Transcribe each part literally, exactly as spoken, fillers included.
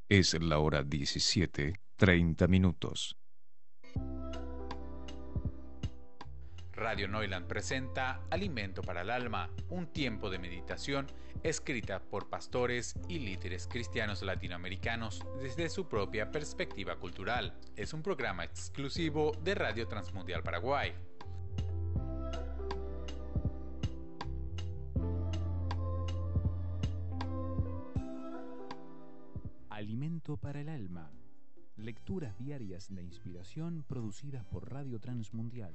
Es la hora diecisiete, treinta minutos. Radio Neuland presenta Alimento para el Alma, un tiempo de meditación escrita por pastores y líderes cristianos latinoamericanos desde su propia perspectiva cultural. Es un programa exclusivo de Radio Transmundial Paraguay. Alimento para el Alma. Lecturas diarias de inspiración producidas por Radio Transmundial.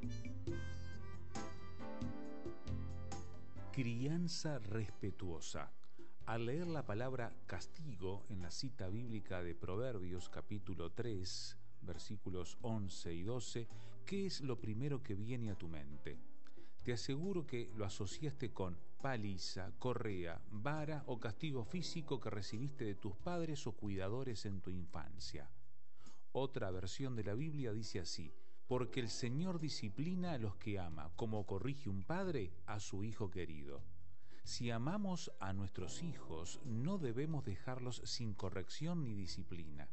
Crianza respetuosa. Al leer la palabra castigo en la cita bíblica de Proverbios capítulo tres, versículos once y doce, ¿qué es lo primero que viene a tu mente? Te aseguro que lo asociaste con paliza, correa, vara o castigo físico que recibiste de tus padres o cuidadores en tu infancia. Otra versión de la Biblia dice así: porque el Señor disciplina a los que ama, como corrige un padre a su hijo querido. Si amamos a nuestros hijos, no debemos dejarlos sin corrección ni disciplina.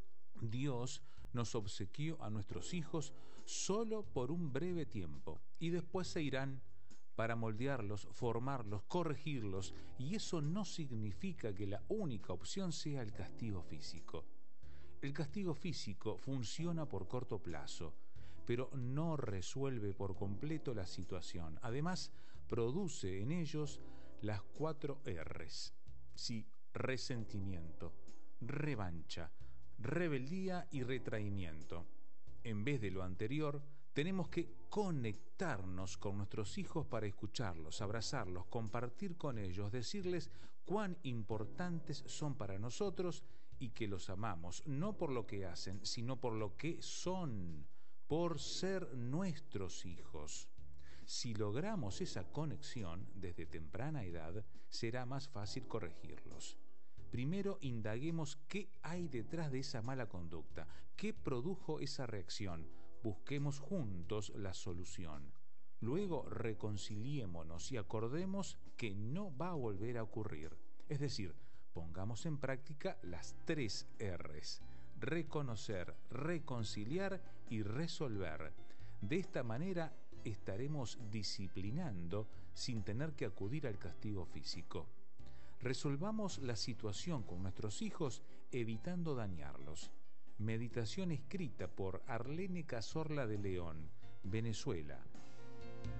Dios nos obsequió a nuestros hijos solo por un breve tiempo y después se irán para moldearlos, formarlos, corregirlos, y eso no significa que la única opción sea el castigo físico. El castigo físico funciona por corto plazo, pero no resuelve por completo la situación. Además, produce en ellos las cuatro R's. Sí, resentimiento, revancha, rebeldía y retraimiento. En vez de lo anterior, tenemos que conectarnos con nuestros hijos para escucharlos, abrazarlos, compartir con ellos, decirles cuán importantes son para nosotros y que los amamos, no por lo que hacen, sino por lo que son, por ser nuestros hijos. Si logramos esa conexión desde temprana edad, será más fácil corregirlos. Primero indaguemos qué hay detrás de esa mala conducta, qué produjo esa reacción. Busquemos juntos la solución. Luego reconciliémonos y acordemos que no va a volver a ocurrir. Es decir, pongamos en práctica las tres R's: reconocer, reconciliar y resolver. De esta manera estaremos disciplinando sin tener que acudir al castigo físico. Resolvamos la situación con nuestros hijos evitando dañarlos. Meditación escrita por Arlene Cazorla de León, Venezuela,